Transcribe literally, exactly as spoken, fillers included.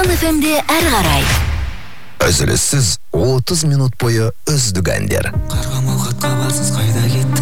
Алтын эф эмде әр қарай. Үзіліссіз отыз минут бойы үздік әндер. Қарғамау қатқа бассыз қайда кет